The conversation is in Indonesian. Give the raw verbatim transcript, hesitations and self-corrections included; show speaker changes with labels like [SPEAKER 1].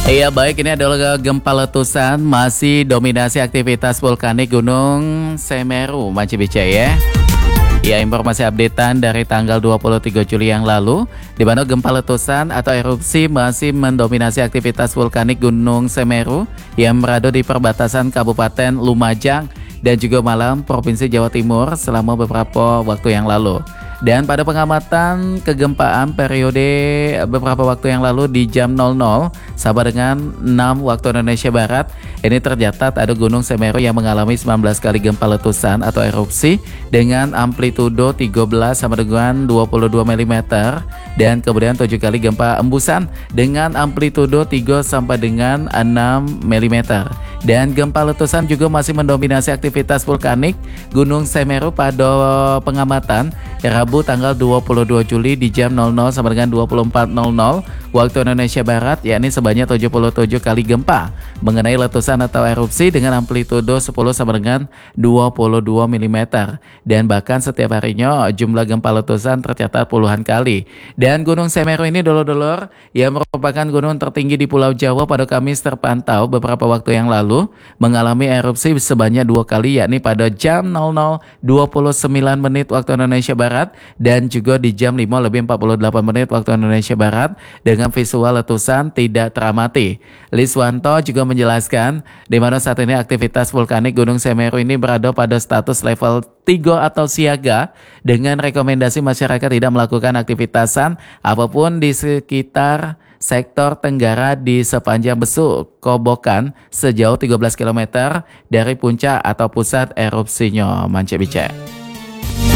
[SPEAKER 1] Iya baik, ini adalah gempa letusan masih dominasi aktivitas vulkanik Gunung Semeru, Manci Bica ya. Ya, informasi updatean dari tanggal dua puluh tiga Juli yang lalu, di mana gempa letusan atau erupsi masih mendominasi aktivitas vulkanik Gunung Semeru yang berada di perbatasan Kabupaten Lumajang dan juga Malang, Provinsi Jawa Timur selama beberapa waktu yang lalu. Dan pada pengamatan kegempaan periode beberapa waktu yang lalu di jam nol nol sampai dengan enam waktu Indonesia Barat, ini tercatat ada Gunung Semeru yang mengalami sembilan belas kali gempa letusan atau erupsi dengan amplitudo tiga belas sampai dengan dua puluh dua milimeter, dan kemudian tujuh kali gempa embusan dengan amplitudo tiga sampai dengan enam milimeter. Dan gempa letusan juga masih mendominasi aktivitas vulkanik Gunung Semeru pada pengamatan Rabu tanggal dua puluh dua Juli di jam nol nol sampai dengan dua puluh empat nol nol waktu Indonesia Barat, yakni sebanyak tujuh puluh tujuh kali gempa mengenai letusan atau erupsi dengan amplitudo sepuluh sampai dengan dua puluh dua milimeter, dan bahkan setiap harinya jumlah gempa letusan tercatat puluhan kali. Dan Gunung Semeru ini dulur-dulur yang merupakan gunung tertinggi di Pulau Jawa pada Kamis terpantau beberapa waktu yang lalu mengalami erupsi sebanyak dua kali, yakni pada jam nol nol dua puluh sembilan menit waktu Indonesia Barat dan juga di jam lima lebih empat puluh delapan menit waktu Indonesia Barat dengan visual letusan tidak teramati. Liswanto juga menjelaskan di mana saat ini aktivitas vulkanik Gunung Semeru ini berada pada status level tiga atau siaga dengan rekomendasi masyarakat tidak melakukan aktivitasan apapun di sekitar sektor tenggara di sepanjang besuk Kobokan sejauh tiga belas kilometer dari puncak atau pusat erupsinya, Manci Bica.